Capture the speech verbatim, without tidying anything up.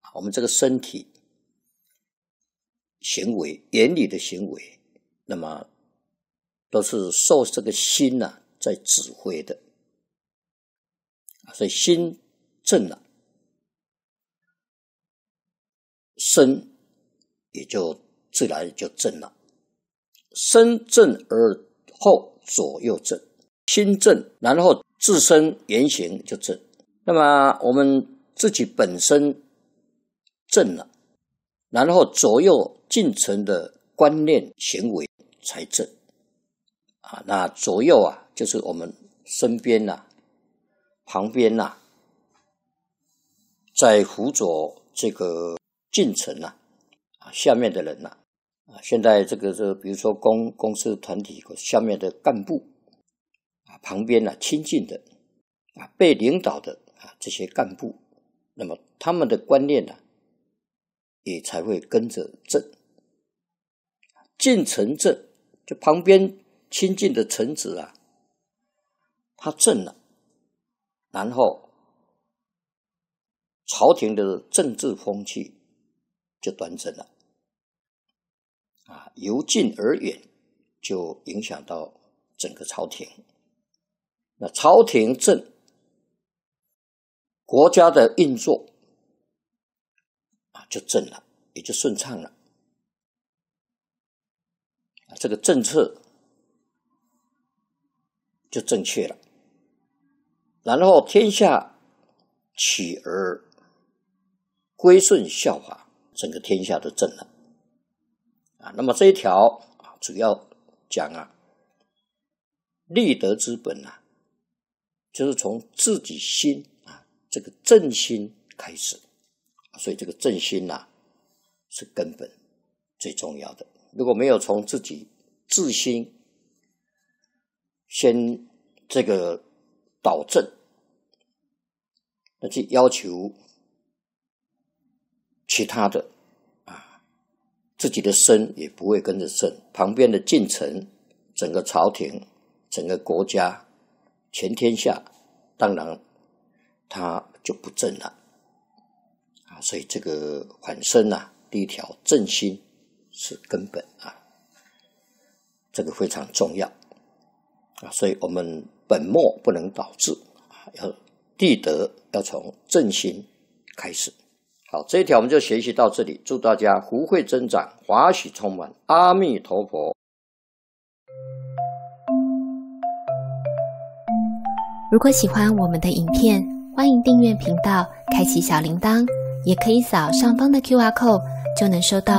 我们这个身体行为言语的行为，那么都是受这个心啊在指挥的，所以心正了，身也就自然就正了。身正而后左右正，心正，然后自身言行就正。那么我们自己本身正了，然后左右进程的观念行为才正啊。那左右啊，就是我们身边呐、啊、旁边呐、啊，在辅佐这个进程呐啊下面的人呐 啊, 啊，现在这个这比如说公公司团体下面的干部啊，旁边呐、啊、亲近的啊，被领导的啊这些干部，那么他们的观念呢、啊，也才会跟着正。进程正，就旁边亲近的臣子啊，他正了，然后朝廷的政治风气就端正了啊，由近而远，就影响到整个朝廷。那朝廷正，国家的运作啊就正了，也就顺畅了。这个政策就正确了，然后天下起而归顺效法，整个天下都正了啊。那么这一条主要讲啊，立德之本啊，就是从自己心啊这个正心开始，所以这个正心啊是根本最重要的。如果没有从自己自心先这个导正，那去要求其他的啊，自己的身也不会跟着正，旁边的进程，整个朝廷，整个国家，全天下，当然他就不正了啊。所以这个反身啊，第一条正心是根本啊，这个非常重要啊。所以我们本末不能倒置啊，要立德要从正心开始。好，这一条我们就学习到这里，祝大家福慧增长，华喜充满，阿弥陀佛。 如果喜欢我们的影片，欢迎订阅频道，开启小铃铛，也可以扫上方的 Q R code， 就能收到